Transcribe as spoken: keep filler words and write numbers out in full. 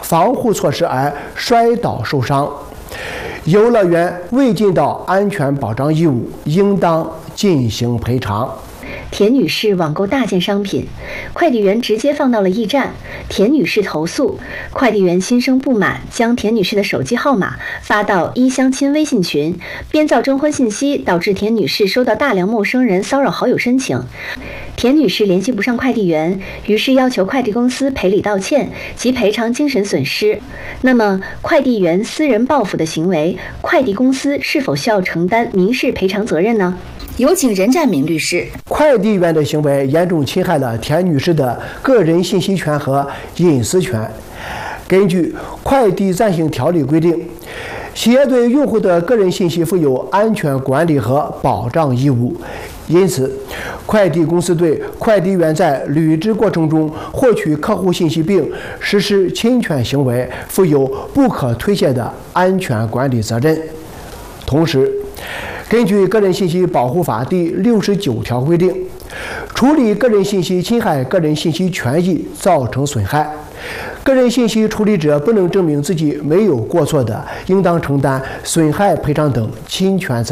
防护措施而摔倒受伤。游乐园未尽到安全保障义务，应当进行赔偿。 田女士网购大件商品，快递员直接放到了驿站。田女士投诉，快递员心生不满，将田女士的手机号码发到一相亲微信群，编造征婚信息，导致田女士收到大量陌生人骚扰好友申请。田女士联系不上快递员，于是要求快递公司赔礼道歉及赔偿精神损失。那么，快递员私人报复的行为，快递公司是否需要承担民事赔偿责任呢？ 有请任占明律师。 快递员的行为严重侵害了田女士的个人信息权和隐私权。根据快递暂行条例规定，企业对用户的个人信息负有安全管理和保障义务，因此，快递公司对快递员在履职过程中获取客户信息并实施侵权行为，负有不可推卸的安全管理责任。同时，根据《个人信息保护法》第六十九条规定，处理个人信息侵害个人信息权益造成损害，个人信息处理者不能证明自己没有过错的，应当承担损害赔偿等侵权责任。